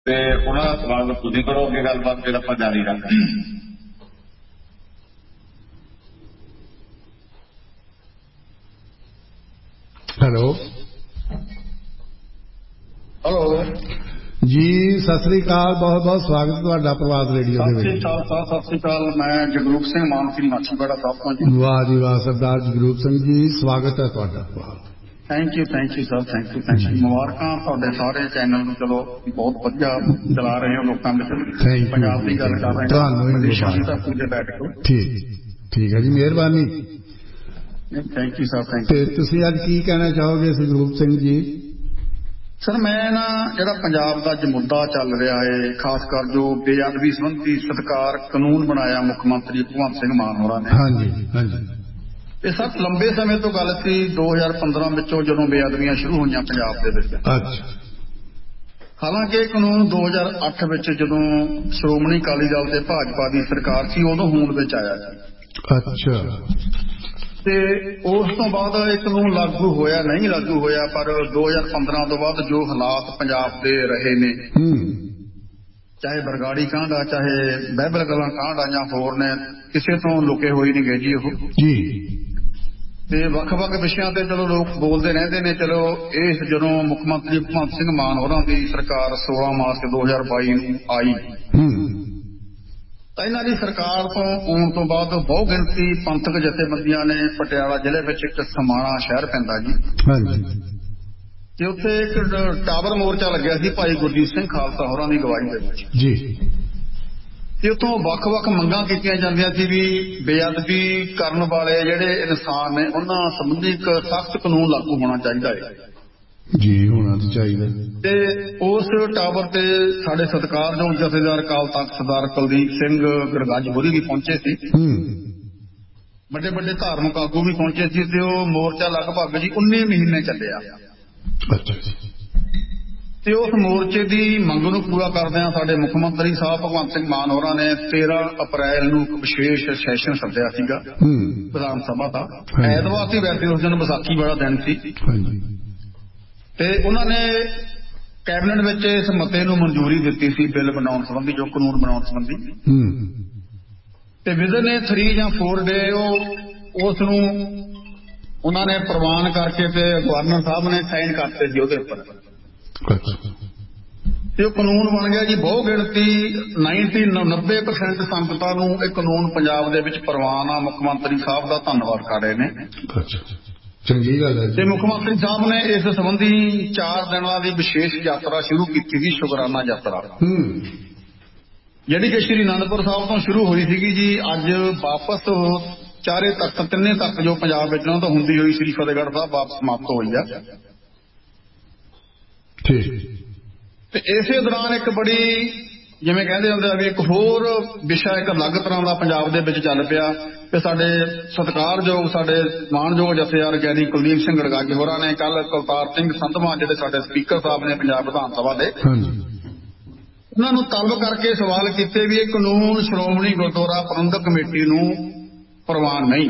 ਤੇ ਉਹਨਾਂ ਦਾ ਸਵਾਲ ਤੁਸੀਂ ਕਰੋ, ਅੱਗੇ ਗੱਲਬਾਤ ਫਿਰ ਆਪਾਂ ਜਾਰੀ ਰੱਖਦੇ। ਹੈਲੋ ਹੈਲੋ ਜੀ, ਸਤਿ ਸ੍ਰੀ ਅਕਾਲ। ਬਹੁਤ ਬਹੁਤ ਸਵਾਗਤ ਤੁਹਾਡਾ ਪ੍ਰਵਾਦ ਰੇਡੀਓ ਦੇ ਵਿੱਚ। ਸਤਿ ਸ੍ਰੀ ਅਕਾਲ। ਮੈਂ ਜਗਰੂਪ ਸਿੰਘ ਮਾਨਸੀ ਮਾਛੀਵਾੜਾ ਸਾਹਿਬ ਤੋਂ ਜੀ। ਵਾਹ ਜੀ ਵਾਹ, ਸਰਦਾਰ ਜਗਰੂਪ ਸਿੰਘ ਜੀ, ਸਵਾਗਤ ਹੈ ਤੁਹਾਡਾ। Thank you sir, thank you. ਮੁਬਾਰਕਾਂ ਤੁਹਾਡੇ ਸਾਰੇ ਚੈਨਲ ਨੂੰ। ਚਲੋ ਬਹੁਤ ਵਧੀਆ ਚਲਾ ਰਹੇ ਹੋ, ਲੋਕਾਂ ਵਿੱਚ ਪੰਜਾਬ ਦੀ ਗੱਲ ਕਰ ਰਹੇ ਹੋ। ਤੁਹਾਨੂੰ ਪੂਜੇ ਬੈਠ ਕੇ ਠੀਕ ਹੈ ਜੀ, ਮਿਹਰਬਾਨੀ। Thank you sir, thank you. ਤੁਸੀਂ ਅੱਜ ਕੀ ਕਹਿਣਾ ਚਾਹੋਗੇ ਜਗਰੂਪ ਸਿੰਘ ਜੀ? ਸਰ, ਮੈਂ ਨਾ ਜਿਹੜਾ ਪੰਜਾਬ ਦਾ ਅੱਜ ਮੁੱਦਾ ਚੱਲ ਰਿਹਾ ਹੈ, ਖਾਸ ਕਰ ਜੋ ਬੇਅਦਬੀ ਸੰਬੰਧੀ ਸਤਿਕਾਰ ਕਾਨੂੰਨ ਬਣਾਇਆ ਮੁੱਖ ਮੰਤਰੀ ਭਗਵੰਤ ਸਿੰਘ ਮਾਨ ਹੋਰਾਂ ਨੇ। ਹਾਂਜੀ ਹਾਂਜੀ। ਇਹ ਸਰ ਲੰਬੇ ਸਮੇਂ ਤੋਂ ਗੱਲ ਸੀ, 2015 ਵਿੱਚੋਂ ਜਦੋਂ ਬੇਅਦਬੀਆਂ ਸ਼ੁਰੂ ਹੋਈਆਂ ਪੰਜਾਬ ਦੇ ਵਿੱਚ। ਅੱਛਾ। ਹਾਲਾਂਕਿ ਇਹ ਕਾਨੂੰਨ 2008 ਵਿੱਚ ਜਦੋਂ ਸ਼੍ਰੋਮਣੀ ਅਕਾਲੀ ਦਲ ਤੇ ਭਾਜਪਾ ਦੀ ਸਰਕਾਰ ਸੀ ਉਦੋਂ ਹੋਂਦ ਵਿੱਚ ਆਇਆ ਸੀ। ਅੱਛਾ। ਤੇ ਉਸ ਤੋਂ ਬਾਅਦ ਇਹ ਕਾਨੂੰਨ ਲਾਗੂ ਹੋਇਆ ਨਹੀਂ ਲਾਗੂ ਹੋਇਆ, ਪਰ 2015 ਤੋਂ ਬਾਅਦ ਜੋ ਹਾਲਾਤ ਪੰਜਾਬ ਦੇ ਰਹੇ ਨੇ, ਚਾਹੇ ਬਰਗਾੜੀ ਕਾਂਡ ਆ, ਚਾਹੇ ਬਹਿਬਲ ਕਲਾਂ ਕਾਂਡ ਆ, ਜਾਂ ਹੋਰ ਨੇ, ਕਿਸੇ ਤੋਂ ਲੁਕੇ ਹੋਏ ਨਹੀਂ ਗਏ ਜੀ ਉਹ ਜੀ। ਤੇ ਵੱਖ-ਵੱਖ ਵਿਸ਼ਿਆਂ ਤੇ ਚਲੋ ਲੋਕ ਬੋਲਦੇ ਰਹਿੰਦੇ ਨੇ। ਚਲੋ ਇਹ ਜਦੋਂ ਮੁੱਖ ਮੰਤਰੀ ਭਗਵੰਤ ਸਿੰਘ ਮਾਨ ਹੋਰਾਂ ਦੀ ਸਰਕਾਰ 16 ਮਾਰਚ 2022 ਨੂੰ ਆਈ ਤਾਂ ਇਹਨਾਂ ਦੀ ਸਰਕਾਰ ਤੋਂ ਆਉਣ ਤੋਂ ਬਾਅਦ ਬਹੁ ਗਿਣਤੀ ਪੰਥਕ ਜਥੇਬੰਦੀਆਂ ਨੇ ਪਟਿਆਲਾ ਜ਼ਿਲ੍ਹੇ ਵਿੱਚ ਇੱਕ ਸਮਾਣਾ ਸ਼ਹਿਰ ਪੈਂਦਾ ਜੀ, ਤੇ ਉੱਥੇ ਇੱਕ ਟਾਵਰ ਮੋਰਚਾ ਲੱਗਿਆ ਸੀ ਭਾਈ ਗੁਰਜੀਤ ਸਿੰਘ ਖਾਲਸਾ ਹੋਰਾਂ ਦੀ ਅਗਵਾਈ ਦੇ ਵਿੱਚ ਜੀ। ਤੇ ਉੱਥੋਂ ਵੱਖ-ਵੱਖ ਮੰਗਾਂ ਕੀਤੀਆਂ ਜਾਂਦੀਆਂ ਸੀ ਵੀ ਬੇਅਦਬੀ ਕਰਨ ਵਾਲੇ ਜਿਹੜੇ ਇਨਸਾਨ ਨੇ ਉਹਨਾਂ ਸੰਬੰਧੀ ਇੱਕ ਸਖਤ ਕਾਨੂੰਨ ਲਾਗੂ ਹੋਣਾ ਚਾਹੀਦਾ ਹੈ ਜੀ, ਹੋਣਾ ਤਾਂ ਚਾਹੀਦਾ। ਤੇ ਉਸ ਟਾਵਰ ਤੇ ਸਾਡੇ ਸਤਿਕਾਰਯੋਗ ਜਥੇਦਾਰ ਅਕਾਲ ਤਖ਼ਤ ਸਰਦਾਰ ਕੁਲਦੀਪ ਸਿੰਘ ਗੜਗੱਜ ਹੋਰੀ ਵੀ ਪਹੁੰਚੇ ਸੀ। ਵੱਡੇ ਵੱਡੇ ਧਾਰਮਿਕ ਆਗੂ ਵੀ ਪਹੁੰਚੇ ਸੀ ਤੇ ਉਹ ਮੋਰਚਾ ਲਗਭਗ ਜੀ 19 ਮਹੀਨੇ ਚੱਲਿਆ। ਤੇ ਉਸ ਮੋਰਚੇ ਦੀ ਮੰਗ ਨੂੰ ਪੂਰਾ ਕਰਦਿਆਂ ਸਾਡੇ ਮੁੱਖ ਮੰਤਰੀ ਸਾਹਿਬ ਭਗਵੰਤ ਸਿੰਘ ਮਾਨ ਹੋਰਾਂ ਨੇ 13 ਅਪ੍ਰੈਲ ਨੂੰ ਇੱਕ ਵਿਸ਼ੇਸ਼ ਸੈਸ਼ਨ ਸੱਦਿਆ ਸੀਗਾ ਵਿਧਾਨ ਸਭਾ ਦਾ। ਐਤਵਾਰ ਸੀ ਵੈਸੇ, ਉਸ ਦਿਨ ਵਿਸਾਖੀ ਵਾਲਾ ਦਿਨ ਸੀ। ਤੇ ਉਹਨਾਂ ਨੇ ਕੈਬਨਿਟ ਵਿੱਚ ਇਸ ਮਤੇ ਨੂੰ ਮਨਜ਼ੂਰੀ ਦਿੱਤੀ ਸੀ, ਬਿੱਲ ਬਣਾਉਣ ਸੰਬੰਧੀ, ਜੋ ਕਾਨੂੰਨ ਬਣਾਉਣ ਸੰਬੰਧੀ। ਤੇ ਵਿਦਨ 3 ਜਾਂ 4 ਡੇ ਉਸ ਨੂੰ ਉਹਨਾਂ ਨੇ ਪ੍ਰਵਾਨ ਕਰਕੇ ਤੇ ਗਵਰਨਰ ਸਾਹਿਬ ਨੇ ਸਾਈਨ ਕਰਤੇ ਸੀ ਉਹਦੇ ਉੱਪਰ। ਤੇ ਉਹ ਕਾਨੂੰਨ ਬਣ ਗਿਆ ਜੀ। ਬਹੁ ਗਿਣਤੀ 90% ਸੰਗਤਾਂ ਨੂੰ ਇਹ ਕਾਨੂੰਨ ਪੰਜਾਬ ਦੇ ਵਿੱਚ ਪ੍ਰਵਾਨ ਆ। ਮੁੱਖ ਮੰਤਰੀ ਸਾਹਿਬ ਦਾ ਧੰਨਵਾਦ ਕਰ ਰਹੇ ਨੇ। ਚੰਗੀ ਗੱਲ ਹੈ। ਤੇ ਮੁੱਖ ਮੰਤਰੀ ਸਾਹਿਬ ਨੇ ਇਸ ਸੰਬੰਧੀ 4 ਦਿਨਾਂ ਦੀ ਵਿਸ਼ੇਸ਼ ਯਾਤਰਾ ਸ਼ੁਰੂ ਕੀਤੀ ਸੀ, ਸ਼ੁਕਰਾਨਾ ਯਾਤਰਾ, ਜਿਹੜੀ ਕਿ ਸ਼੍ਰੀ ਅਨੰਦਪੁਰ ਸਾਹਿਬ ਤੋਂ ਸ਼ੁਰੂ ਹੋਈ ਸੀਗੀ ਜੀ। ਅੱਜ ਵਾਪਸ ਚਾਰੇ ਤਖਤ, ਤਿੰਨੇ ਤਖਤ ਜੋ ਪੰਜਾਬ ਵਿੱਚ ਤੋਂ ਹੁੰਦੀ ਹੋਈ ਸ਼੍ਰੀ ਫਤਿਹਗੜ੍ਹ ਸਾਹਿਬ ਵਾਪਸ ਸਮਾਪਤ ਹੋਈ ਆ। ਤੇ ਇਸੇ ਦੌਰਾਨ ਇੱਕ ਬੜੀ, ਜਿਵੇਂ ਕਹਿੰਦੇ ਹੁੰਦੇ ਆ ਵੀ, ਇੱਕ ਹੋਰ ਵਿਸ਼ਾ, ਇੱਕ ਅਲੱਗ ਤਰ੍ਹਾਂ ਦਾ ਪੰਜਾਬ ਦੇ ਵਿੱਚ ਚੱਲ ਪਿਆ। ਤੇ ਸਾਡੇ ਸਤਿਕਾਰਯੋਗ, ਸਾਡੇ ਮਾਣਯੋਗ ਜਥੇਦਾਰ ਗਿਆਨੀ ਕੁਲਦੀਪ ਸਿੰਘ ਗੜਗੱਜ ਹੋਰਾਂ ਨੇ ਕੱਲ ਕੁਲਤਾਰ ਸਿੰਘ ਸੰਧਵਾਂ, ਜਿਹੜੇ ਸਾਡੇ ਸਪੀਕਰ ਸਾਹਿਬ ਨੇ ਪੰਜਾਬ ਵਿਧਾਨ ਸਭਾ ਦੇ, ਉਹਨਾਂ ਨੂੰ ਤਲਬ ਕਰਕੇ ਸਵਾਲ ਕੀਤੇ ਵੀ ਇਹ ਕਾਨੂੰਨ ਸ਼੍ਰੋਮਣੀ ਗੁਰਦੁਆਰਾ ਪ੍ਰਬੰਧਕ ਕਮੇਟੀ ਨੂੰ ਪ੍ਰਵਾਨ ਨਹੀਂ।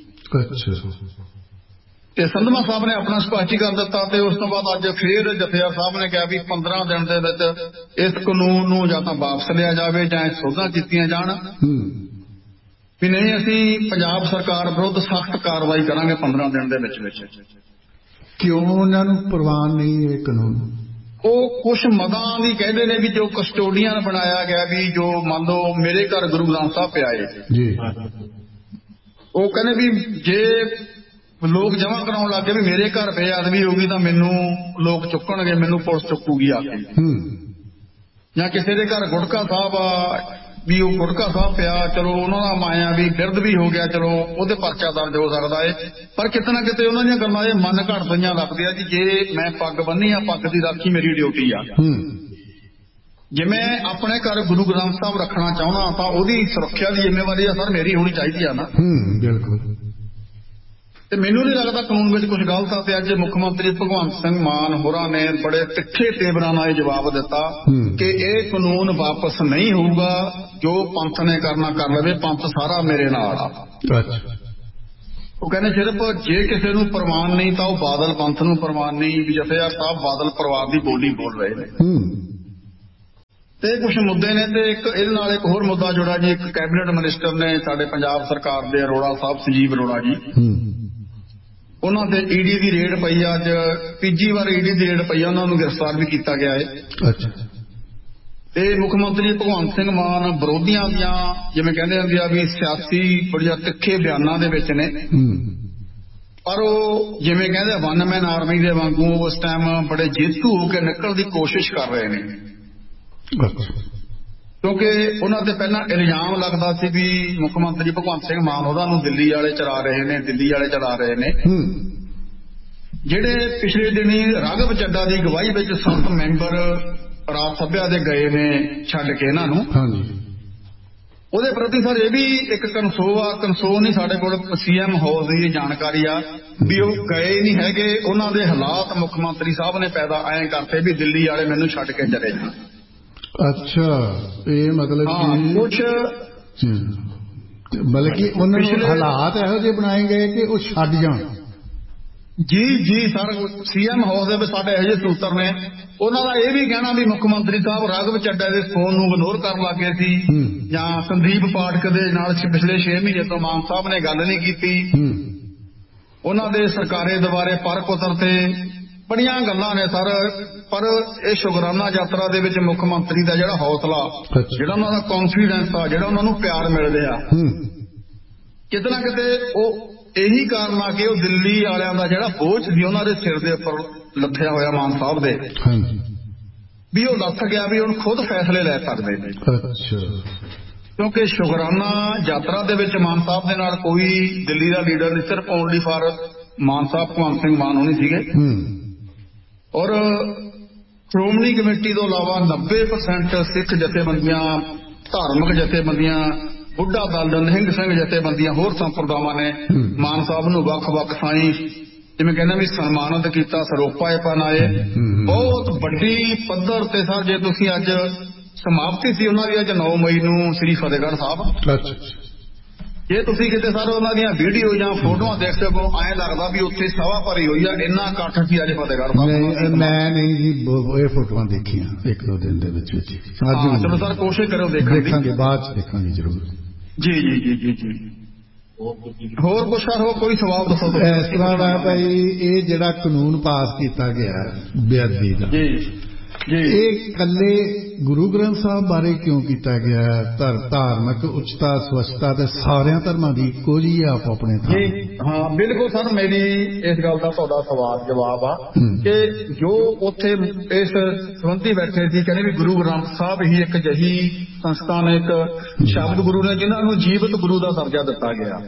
ਤੇ ਸੰਧਵਾ ਸਾਹਿਬ ਨੇ ਆਪਣਾ ਸਪਸ਼ਟੀਕਰਨ ਦਿੱਤਾ। ਤੇ ਉਸ ਤੋਂ ਬਾਅਦ ਅੱਜ ਫੇਰ ਜਥੇਦਾਰ ਸਾਹਿਬ ਨੇ ਕਿਹਾ ਵੀ 15 ਦਿਨ ਦੇ ਵਿੱਚ ਇਸ ਕਾਨੂੰਨ ਨੂੰ ਜਾਂ ਤਾਂ ਵਾਪਸ ਲਿਆ ਜਾਵੇ ਜਾਂ ਸੋਧਾਂ ਕੀਤੀਆਂ ਜਾਣ, ਵੀ ਨਹੀਂ ਅਸੀਂ ਪੰਜਾਬ ਸਰਕਾਰ ਵਿਰੁੱਧ ਸਖਤ ਕਾਰਵਾਈ ਕਰਾਂਗੇ 15 ਦਿਨ ਦੇ ਵਿੱਚ। ਕਿਉਂ ਉਹਨਾਂ ਨੂੰ ਪ੍ਰਵਾਨ ਨਹੀਂ ਇਹ ਕਾਨੂੰਨ? ਉਹ ਕੁਛ ਮਦਾਂ ਦੀ ਕਹਿੰਦੇ ਨੇ ਵੀ ਜੋ ਕਸਟੋਡੀਅਨ ਬਣਾਇਆ ਗਿਆ, ਵੀ ਜੋ ਮੰਨ ਲਓ ਮੇਰੇ ਘਰ ਗੁਰੂ ਗ੍ਰੰਥ ਸਾਹਿਬ ਪਿਆ ਏ ਜੀ, ਉਹ ਕਹਿੰਦੇ ਵੀ ਜੇ ਲੋਕ ਜਮ੍ਹਾਂ ਕਰਾਉਣ ਲੱਗੇ ਵੀ ਮੇਰੇ ਘਰ ਬੇਅਦਬੀ ਹੋਊਗੀ ਤਾਂ ਮੈਨੂੰ ਲੋਕ ਚੁੱਕਣਗੇ, ਮੈਨੂੰ ਪੁਲਿਸ ਚੁੱਕੂਗੀ ਆ ਕੇ। ਜਾਂ ਕਿਸੇ ਦੇ ਘਰ ਗੁਟਕਾ ਸਾਹਿਬ ਆ, ਵੀ ਉਹ ਗੁਟਕਾ ਸਾਹਿਬ ਪਿਆ, ਚਲੋ ਉਹਨਾਂ ਦਾ ਮਾਇਆ ਵੀ ਬਿਰਧ ਵੀ ਹੋ ਗਿਆ, ਚਲੋ ਉਹਦੇ ਪਰਚਾ ਦਰਜ ਹੋ ਸਕਦਾ ਏ। ਪਰ ਕਿਤੇ ਨਾ ਕਿਤੇ ਉਹਨਾਂ ਦੀਆਂ ਗੱਲਾਂ ਇਹ ਮਨ ਘੜ ਪਈਆਂ ਲੱਗਦੀਆਂ ਜੀ। ਜੇ ਮੈਂ ਪੱਗ ਬੰਨੀ ਆ, ਪੱਗ ਦੀ ਰਾਖੀ ਮੇਰੀ ਡਿਊਟੀ ਆ। ਜੇ ਮੈਂ ਆਪਣੇ ਘਰ ਗੁਰੂ ਗ੍ਰੰਥ ਸਾਹਿਬ ਰੱਖਣਾ ਚਾਹੁੰਦਾ ਤਾਂ ਉਹਦੀ ਸੁਰੱਖਿਆ ਦੀ ਜ਼ਿੰਮੇਵਾਰੀ ਆ ਸਰ ਮੇਰੀ ਹੋਣੀ ਚਾਹੀਦੀ ਆ ਨਾ। ਬਿਲਕੁਲ। ਤੇ ਮੈਨੂੰ ਨਹੀਂ ਲੱਗਦਾ ਕਾਨੂੰਨ ਵਿੱਚ ਕੁਝ ਗਲਤ ਆ। ਤੇ ਅੱਜ ਮੁੱਖ ਮੰਤਰੀ ਭਗਵੰਤ ਸਿੰਘ ਮਾਨ ਹੋਰਾਂ ਨੇ ਬੜੇ ਤਿੱਖੇ ਤੇਵਰਾਂ ਨਾਲ ਇਹ ਜਵਾਬ ਦਿੱਤਾ ਕਿ ਇਹ ਕਾਨੂੰਨ ਵਾਪਸ ਨਹੀਂ ਹੋਊਗਾ, ਜੋ ਪੰਥ ਨੇ ਕਰਨਾ ਕਰ ਲਵੇ, ਪੰਥ ਸਾਰਾ ਮੇਰੇ ਨਾਲ ਆ। ਉਹ ਕਹਿੰਦੇ ਸਿਰਫ ਜੇ ਕਿਸੇ ਨੂੰ ਪ੍ਰਵਾਨ ਨਹੀਂ ਤਾਂ ਉਹ ਬਾਦਲ ਪੰਥ ਨੂੰ ਪ੍ਰਵਾਨ ਨਹੀਂ। ਵੀ ਜਥੇਦਾਰ ਸਾਹਿਬ ਬਾਦਲ ਪਰਿਵਾਰ ਦੀ ਬੋਲੀ ਬੋਲ ਰਹੇ ਨੇ। ਤੇ ਕੁਝ ਮੁੱਦੇ ਨੇ ਤੇ ਇਹਦੇ ਨਾਲ ਇੱਕ ਹੋਰ ਮੁੱਦਾ ਜੁੜਾ ਜੀ। ਇੱਕ ਕੈਬਨਿਟ ਮਿਨਿਸਟਰ ਨੇ ਸਾਡੇ ਪੰਜਾਬ ਸਰਕਾਰ ਦੇ ਅਰੋੜਾ ਸਾਹਿਬ, ਸੰਜੀਵ ਅਰੋੜਾ ਜੀ, ਉਹਨਾਂ ਤੇ ਈਡੀ ਦੀ ਰੇਡ ਪਈ ਆ। ਅੱਜ ਤੀਜੀ ਵਾਰ ਈਡੀ ਦੀ ਰੇਡ ਪਈ ਆ, ਉਹਨਾਂ ਨੂੰ ਗ੍ਰਿਫਤਾਰ ਵੀ ਕੀਤਾ ਗਿਆ ਹੈ। ਤੇ ਮੁੱਖ ਮੰਤਰੀ ਭਗਵੰਤ ਸਿੰਘ ਮਾਨ ਵਿਰੋਧੀਆਂ ਦੀਆਂ ਜਿਵੇਂ ਕਹਿੰਦੇ ਹੁੰਦੇ ਆ ਵੀ ਸਿਆਸੀ ਬੜੀਆਂ ਤਿੱਖੇ ਬਿਆਨਾਂ ਦੇ ਵਿੱਚ ਨੇ, ਪਰ ਉਹ ਜਿਵੇਂ ਕਹਿੰਦੇ ਵਨ ਮੈਨ ਆਰਮੀ ਦੇ ਵਾਂਗੂ ਉਸ ਟਾਈਮ ਬੜੇ ਜੇਤੂ ਹੋ ਕੇ ਨਿਕਲਣ ਦੀ ਕੋਸ਼ਿਸ਼ ਕਰ ਰਹੇ ਨੇ। ਕਿਉਂਕਿ ਉਹਨਾਂ ਤੇ ਪਹਿਲਾਂ ਇਲਜ਼ਾਮ ਲੱਗਦਾ ਸੀ ਵੀ ਮੁੱਖ ਮੰਤਰੀ ਭਗਵੰਤ ਸਿੰਘ ਮਾਨ ਉਹਨਾਂ ਨੂੰ ਦਿੱਲੀ ਵਾਲੇ ਚਲਾ ਰਹੇ ਨੇ। ਜਿਹੜੇ ਪਿਛਲੇ ਦਿਨੀ ਰਾਘਵ ਚੱਡਾ ਦੀ ਅਗਵਾਈ ਵਿੱਚ 7 ਮੈਂਬਰ ਰਾਜ ਸਭਾ ਦੇ ਗਏ ਨੇ ਛੱਡ ਕੇ ਇਹਨਾਂ ਨੂੰ, ਉਹਦੇ ਪ੍ਰਤੀ ਸਰ ਇਹ ਵੀ ਇੱਕ ਕਨਸੋ ਨਹੀਂ, ਸਾਡੇ ਕੋਲ CM ਹਾਊਸ ਦੀ ਜਾਣਕਾਰੀ ਆ ਵੀ ਉਹ ਗਏ ਨਹੀਂ ਹੈਗੇ। ਉਹਨਾਂ ਦੇ ਹਾਲਾਤ ਮੁੱਖ ਮੰਤਰੀ ਸਾਹਿਬ ਨੇ ਪੈਦਾ ਐਂ ਕਰਤੇ ਵੀ ਦਿੱਲੀ ਵਾਲੇ ਮੈਨੂੰ ਛੱਡ ਕੇ ਚਲੇ ਜਾਣ। ਅੱਛਾ, ਇਹ ਮਤਲਬ ਕੁਛ ਬਲਕਿ ਉਹਨਾਂ ਨੂੰ ਹਾਲਾਤ ਇਹੋ ਜਿਹੇ ਬਣਾਏ ਗਏ ਕਿ ਉਹ ਛੱਡ ਜਾਣ। ਜੀ ਸਰ, CM ਹਾਊਸ ਦੇ ਵਿੱਚ ਸਾਡੇ ਇਹੋ ਜਿਹੇ ਸੂਤਰ ਨੇ, ਉਹਨਾਂ ਦਾ ਇਹ ਵੀ ਕਹਿਣਾ ਵੀ ਮੁੱਖ ਮੰਤਰੀ ਸਾਹਿਬ ਰਾਘਵ ਚੱਡਾ ਦੇ ਫੋਨ ਨੂੰ ਇਗਨੋਰ ਕਰਨ ਲੱਗ ਗਏ ਸੀ, ਜਾਂ ਸੰਦੀਪ ਪਾਠਕ ਦੇ ਨਾਲ ਪਿਛਲੇ 6 ਮਹੀਨੇ ਤੋਂ ਮਾਨ ਸਾਹਿਬ ਨੇ ਗੱਲ ਨਹੀਂ ਕੀਤੀ। ਉਹਨਾਂ ਦੇ ਸਰਕਾਰੇ ਦੁਆਰੇ ਪਰ ਪੁੱਤਰ ਤੇ ਬੜੀਆਂ ਗੱਲਾਂ ਨੇ ਸਰ। ਪਰ ਇਹ ਸ਼ੁਕਰਾਨਾ ਯਾਤਰਾ ਦੇ ਵਿੱਚ ਮੁੱਖ ਮੰਤਰੀ ਦਾ ਜਿਹੜਾ ਹੌਸਲਾ, ਜਿਹੜਾ ਉਹਨਾਂ ਦਾ ਕੌਨਫੀਡੈਂਸ ਆ, ਜਿਹੜਾ ਉਹਨਾਂ ਨੂੰ ਪਿਆਰ ਮਿਲ ਰਿਹਾ, ਕਿਤੇ ਨਾ ਕਿਤੇ ਉਹ ਇਹੀ ਕਾਰਨ ਆ ਕਿ ਉਹ ਦਿੱਲੀ ਵਾਲਿਆਂ ਦਾ ਜਿਹੜਾ ਬੋਝ ਸੀ ਉਹਨਾਂ ਦੇ ਸਿਰ ਦੇ ਉੱਪਰ ਲੱਥਿਆ ਹੋਇਆ ਮਾਨ ਸਾਹਿਬ ਦੇ, ਵੀ ਉਹ ਲੱਥ ਗਿਆ, ਵੀ ਹੁਣ ਖੁਦ ਫੈਸਲੇ ਲੈ ਸਕਦੇ ਨੇ। ਕਿਉਂਕਿ ਸ਼ੁਕਰਾਨਾ ਯਾਤਰਾ ਦੇ ਵਿੱਚ ਮਾਨ ਸਾਹਿਬ ਦੇ ਨਾਲ ਕੋਈ ਦਿੱਲੀ ਦਾ ਲੀਡਰ ਨਹੀਂ, ਸਿਰਫ ਓਨਲੀ ਫਾਰ ਮਾਨ ਸਾਹਿਬ ਭਗਵੰਤ ਸਿੰਘ ਮਾਨ ਹੋਣੀ ਸੀਗੇ। ਔਰ ਸ਼੍ਰੋਮਣੀ ਕਮੇਟੀ ਤੋਂ ਇਲਾਵਾ 90% ਸਿੱਖ ਜਥੇਬੰਦੀਆਂ, ਧਾਰਮਿਕ ਜਥੇਬੰਦੀਆਂ, ਬੁੱਢਾ ਦਲ, ਨਿਹੰਗ ਸਿੰਘ ਜਥੇਬੰਦੀਆਂ, ਹੋਰ ਸੰਪਰਦਾਵਾਂ ਨੇ ਮਾਨ ਸਾਹਿਬ ਨੂੰ ਵੱਖ-ਵੱਖ ਥਾਈਂ ਜਿਵੇਂ ਕਹਿੰਦੇ ਵੀ ਸਨਮਾਨਿਤ ਕੀਤਾ, ਸਰੋਪਾ ਪਨਾਏ। ਬਹੁਤ ਵੱਡੀ ਪੱਧਰ ਤੇ ਸਰ, ਜੇ ਤੁਸੀਂ ਅੱਜ ਸਮਾਪਤੀ ਸੀ ਉਹਨਾਂ ਦੀ ਅੱਜ 9 ਮਈ ਨੂੰ ਸ੍ਰੀ ਫਤਿਹਗੜ੍ਹ ਸਾਹਿਬ, ਜੇ ਤੁਸੀਂ ਕਿਤੇ ਸਰ ਉਹਨਾਂ ਦੀਆਂ ਵੀਡੀਓ ਜਾਂ ਫੋਟੋਆਂ ਦੇਖ ਸਕੋ, ਐਂ ਲੱਗਦਾ ਵੀ ਉੱਥੇ ਸਭਾ ਭਰੀ ਹੋਈ ਆ, ਇੰਨਾ ਇਕੱਠ ਸੀ ਅੱਜ ਫਤਿਹਗੜ੍ਹ ਸਾਹਿਬ। ਮੈਂ ਨਹੀਂ ਜੀ ਇਹ ਫੋਟੋਆਂ ਦੇਖੀਆਂ 1-2 ਦਿਨ ਦੇ ਵਿੱਚ। ਚਲੋ ਸਰ ਕੋਸ਼ਿਸ਼ ਕਰੋ ਦੇਖਾਂਗੇ, ਬਾਅਦ ਚ ਦੇਖਾਂਗੇ ਜ਼ਰੂਰ। ਜੀ ਹੋਰ ਕੁਛ ਸਰ, ਹੋਰ ਕੋਈ ਸਵਾਲ ਦੱਸੋ। ਇਸ ਤਰ੍ਹਾਂ ਦਾ ਭਾਈ, ਇਹ ਜਿਹੜਾ ਕਾਨੂੰਨ ਪਾਸ ਕੀਤਾ ਗਿਆ ਬੇਅਦਬੀ ਦਾ, ਇਹ ਇਕੱਲੇ ਗੁਰੂ ਗ੍ਰੰਥ ਸਾਹਿਬ ਬਾਰੇ ਕਿਉਂ ਕੀਤਾ ਗਿਆ? ਧਾਰਮਿਕ ਉੱਚਤਾ, ਸਵੱਛਤਾ ਤੇ ਸਾਰਿਆਂ ਧਰਮਾਂ ਦੀ ਇੱਕੋ ਜਿਹੀ ਹੈ ਆਪੋ ਆਪਣੇ ਥਾਂ। ਹਾਂ ਬਿਲਕੁਲ ਸਰ, ਮੇਰੀ ਇਸ ਗੱਲ ਦਾ ਤੁਹਾਡਾ ਸਵਾਲ ਜਵਾਬ ਆ ਕਿ ਜੋ ਉੱਥੇ ਇਸ ਸੰਬੰਧੀ ਬੈਠੇ ਸੀ, ਕਹਿੰਦੇ ਵੀ ਗੁਰੂ ਗ੍ਰੰਥ ਸਾਹਿਬ ਹੀ ਇੱਕ ਅਜਿਹੀ ਸੰਸਥਾ ਨੇ, ਇੱਕ ਸ਼ਬਦ ਗੁਰੂ ਨੇ ਜਿਨ੍ਹਾਂ ਨੂੰ ਜੀਵਤ ਗੁਰੂ ਦਾ ਦਰਜਾ ਦਿੱਤਾ ਗਿਆ।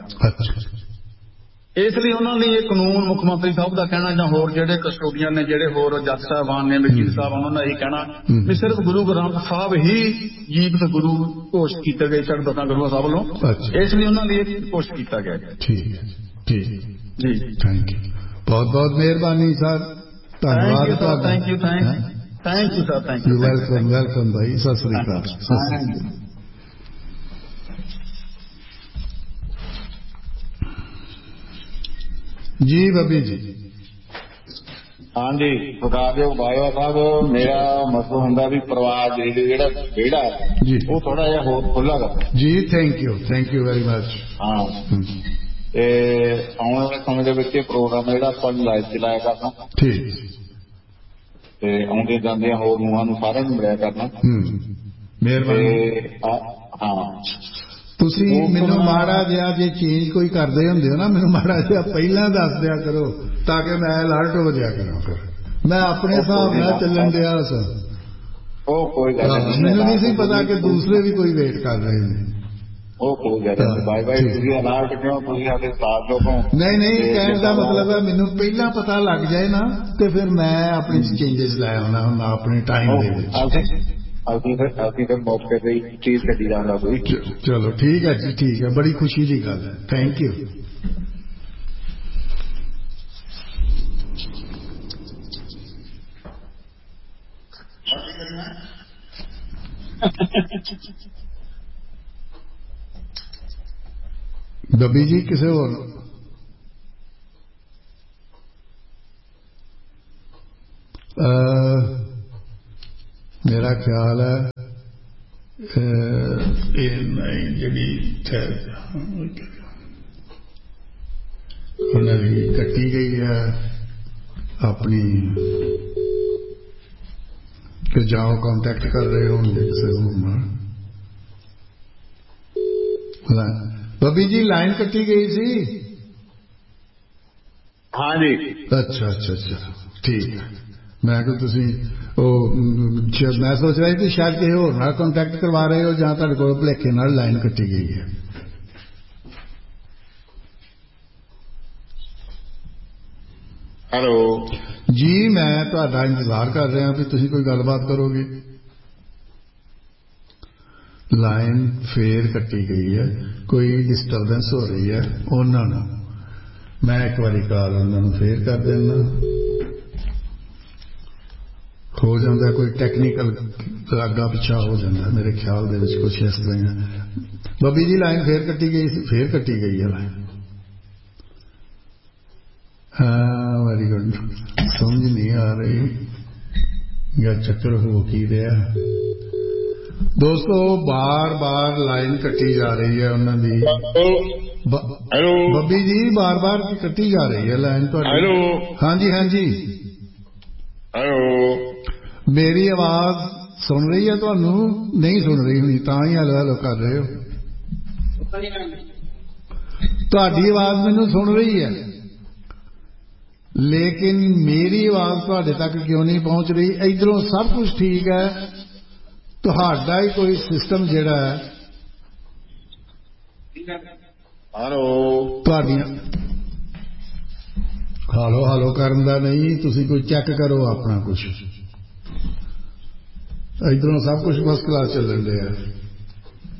ਇਸ ਲਈ ਉਹਨਾਂ ਲਈ ਇਹ ਕਾਨੂੰਨ ਮੁੱਖ ਮੰਤਰੀ ਸਾਹਿਬ ਦਾ ਕਹਿਣਾ, ਜਾਂ ਹੋਰ ਜਿਹੜੇ ਕਸਟੋਡੀਅਨ ਨੇ, ਜਿਹੜੇ ਹੋਰ ਜੱਜ ਸਾਹਿਬਾਨ ਨੇ, ਵਕੀਲ ਸਾਹਿਬ, ਉਹਨਾਂ ਦਾ ਇਹ ਕਹਿਣਾ ਵੀ ਸਿਰਫ ਗੁਰੂ ਗ੍ਰੰਥ ਸਾਹਿਬ ਹੀ ਜੀਵਤ ਗੁਰੂ ਘੋਸ਼ਿਤ ਕੀਤੇ ਗਏ ਚੜ੍ਹਦਾ ਗੁਰੂ ਸਾਹਿਬ ਵੱਲੋਂ, ਇਸ ਲਈ ਉਹਨਾਂ ਲਈ ਇਹ ਘੋਸ਼ਿਤ ਕੀਤਾ ਗਿਆ। ਠੀਕ ਜੀ, ਥੈਂਕ ਯੂ, ਬਹੁਤ ਬਹੁਤ ਮਿਹਰਬਾਨੀ ਸਰ, ਧੰਨਵਾਦ ਤੁਹਾਡਾ। Thank you sir, thank you. Welcome ਭਾਈ, ਸਤਿ ਸ੍ਰੀ ਅਕਾਲ। ਜੀ ਬੱਬੀ ਜੀ। ਹਾਂਜੀ, ਪ੍ਰਕਾਸ਼ਯੋਗ ਬਾਜਵਾ ਸਾਹਿਬ, ਮੇਰਾ ਮਤਲਬ ਹੁੰਦਾ ਵੀ ਪਰਿਵਾਰ ਜਿਹੜਾ ਵਿਹੜਾ ਜੀ ਉਹ ਥੋੜਾ ਜਿਹਾ ਹੋਰ ਖੁੱਲ੍ਹਾ ਕਰ ਜੀ। Thank you very much. ਹਾਂ, ਤੇ ਆਉਣ ਵਾਲੇ ਸਮੇਂ ਦੇ ਵਿੱਚ ਇਹ ਪ੍ਰੋਗਰਾਮ ਜਿਹੜਾ ਆਪਾਂ ਲਾਈਵ ਚਲਾਇਆ ਕਰਨਾ, ਠੀਕ, ਤੇ ਆਉਂਦੇ ਜਾਂਦੇ ਹੋਰ ਨੂੰਹਾਂ ਨੂੰ ਸਾਰਿਆਂ ਨੂੰ ਮਿਲਿਆ ਕਰਨਾ। ਮਿਹਰਬਾਨੀ। ਹਾਂ, ਤੁਸੀਂ ਮੈਨੂੰ ਮਾੜਾ ਜਿਹਾ ਜੇ ਚੇਂਜ ਕੋਈ ਕਰਦੇ ਹੁੰਦੇ ਹੋ ਨਾ, ਮੈਨੂੰ ਮਾੜਾ ਜਿਹਾ ਪਹਿਲਾਂ ਦੱਸ ਦਿਆ ਕਰੋ ਤਾਂ ਕਿ ਮੈਂ ਅਲਰਟ ਹੋ ਜਾਇਆ ਕਰਾਂ। ਫਿਰ ਮੈਂ ਆਪਣੇ ਹਿਸਾਬ ਨਾਲ ਚੱਲਣ ਦਿਆ ਸਾਂ। ਉਹ ਕੋਈ ਗੱਲ ਨਹੀਂ, ਮੈਨੂੰ ਨਹੀਂ ਸੀ ਪਤਾ ਕਿ ਦੂਸਰੇ ਵੀ ਕੋਈ ਵੇਟ ਕਰ ਰਹੇ ਨੇ। ਉਹ ਕੋਈ ਗੱਲ ਨਹੀਂ, ਬਾਈ ਬਾਈ ਤੁਸੀਂ ਅਲਰਟ ਕਿਉਂ, ਤੁਸੀਂ ਸਾਡੇ ਸਾਥ ਲੋਕੋਂ। ਨਹੀਂ, ਕਹਿਣ ਦਾ ਮਤਲਬ ਹੈ ਮੈਨੂੰ ਪਹਿਲਾਂ ਪਤਾ ਲੱਗ ਜਾਏ ਨਾ, ਤੇ ਫਿਰ ਮੈਂ ਆਪਣੇ ਚੇਂਜਸ ਲੈ ਆਉਣਾ ਹੁੰਦਾ ਆਪਣੇ ਟਾਈਮ ਦੇ ਵਿੱਚ। ਅਸੀਂ ਫਿਰ ਮੌਕੇ ਤੇ ਚੀਜ਼ ਕੱਢੀ ਜਾਂਦਾ ਕੋਈ। ਚਲੋ ਠੀਕ ਹੈ ਜੀ, ਠੀਕ ਹੈ, ਬੜੀ ਖੁਸ਼ੀ ਦੀ ਗੱਲ ਹੈ। Thank you. ਬੱਬੀ ਜੀ, ਕਿਸੇ ਹੋਰ? ਮੇਰਾ ਖਿਆਲ ਹੈ ਜਿਹੜੀ ਉਹਨਾਂ ਦੀ ਕੱਟੀ ਗਈ ਹੈ ਆਪਣੀ, ਕਿ ਜਾਓ ਕੰਟੈਕਟ ਕਰ ਰਹੇ ਹੋਣਗੇ ਕਿਸੇ ਹੋਰ ਨਾਲ। ਬੱਬੀ ਜੀ ਲਾਈਨ ਕੱਟੀ ਗਈ ਸੀ। ਹਾਂ ਜੀ। ਅੱਛਾ ਅੱਛਾ ਅੱਛਾ ਠੀਕ ਹੈ। ਮੈਂ ਕਿਹਾ ਤੁਸੀਂ ਉਹ ਮੈਂ ਸੋਚ ਰਿਹਾ ਕਿ ਸ਼ਾਇਦ ਕਿਸੇ ਹੋਰ ਨਾਲ ਕੰਟੈਕਟ ਕਰਵਾ ਰਹੇ ਹੋ ਜਾਂ ਤੁਹਾਡੇ ਕੋਲ ਭੁਲੇਖੇ ਨਾਲ ਲਾਈਨ ਕੱਟੀ ਗਈ ਹੈ। ਹੈਲੋ ਜੀ, ਮੈਂ ਤੁਹਾਡਾ ਇੰਤਜ਼ਾਰ ਕਰ ਰਿਹਾ ਵੀ ਤੁਸੀਂ ਕੋਈ ਗੱਲਬਾਤ ਕਰੋਗੇ। ਲਾਈਨ ਫੇਰ ਕੱਟੀ ਗਈ ਹੈ, ਕੋਈ ਡਿਸਟਰਬੈਂਸ ਹੋ ਰਹੀ ਹੈ ਉਹਨਾਂ ਨੂੰ। ਮੈਂ ਇੱਕ ਵਾਰੀ ਕਾਲ ਉਹਨਾਂ ਨੂੰ ਫੇਰ ਕਰ ਦੇਣਾ। ਹੋ ਜਾਂਦਾ ਕੋਈ ਟੈਕਨੀਕਲ ਅੱਗਾ ਪਿੱਛਾ ਹੋ ਜਾਂਦਾ ਮੇਰੇ ਖਿਆਲ ਦੇ ਵਿੱਚ, ਕੁਛ ਇਸ ਤਰ੍ਹਾਂ। ਬੱਬੀ ਜੀ ਲਾਈਨ ਫੇਰ ਕੱਟੀ ਗਈ ਸੀ, ਫੇਰ ਕੱਟੀ ਗਈ ਹੈ ਲਾਈਨ। ਹਾਂ ਵੈਰੀ ਗੁੱਡ। ਸਮਝ ਨਹੀਂ ਆ ਰਹੀ ਜਾਂ ਚੱਕਰ ਹੋ ਕੀ ਰਿਹਾ। ਦੋਸਤੋ ਬਾਰ ਬਾਰ ਲਾਈਨ ਕੱਟੀ ਜਾ ਰਹੀ ਹੈ ਉਹਨਾਂ ਦੀ। ਬੱਬੀ ਜੀ ਬਾਰ ਬਾਰ ਕੱਟੀ ਜਾ ਰਹੀ ਹੈ ਲਾਈਨ ਤੁਹਾਡੀ। ਹਾਂਜੀ ਹਾਂਜੀ। ਮੇਰੀ ਆਵਾਜ਼ ਸੁਣ ਰਹੀ ਹੈ ਤੁਹਾਨੂੰ? ਨਹੀਂ ਸੁਣ ਰਹੀ ਹੋਣੀ ਤਾਂ ਹੀ ਹੈਲੋ ਹੈਲੋ ਕਰ ਰਹੇ ਹੋ। ਤੁਹਾਡੀ ਆਵਾਜ਼ ਮੈਨੂੰ ਸੁਣ ਰਹੀ ਹੈ ਲੇਕਿਨ ਮੇਰੀ ਆਵਾਜ਼ ਤੁਹਾਡੇ ਤੱਕ ਕਿਉਂ ਨਹੀਂ ਪਹੁੰਚ ਰਹੀ? ਇੱਧਰੋਂ ਸਭ ਕੁਝ ਠੀਕ ਹੈ, ਤੁਹਾਡਾ ਹੀ ਕੋਈ ਸਿਸਟਮ ਜਿਹੜਾ ਹੈ ਤੁਹਾਡੀਆਂ ਹਾਲੋ ਹਾਲੋ ਕਰਨ ਦਾ ਨਹੀਂ, ਤੁਸੀਂ ਕੋਈ ਚੈੱਕ ਕਰੋ ਆਪਣਾ ਕੁਛ। ਇੱਧਰੋਂ ਸਭ ਕੁਝ ਫਸਟ ਕਲਾਸ ਚੱਲਣ ਡਿਆ।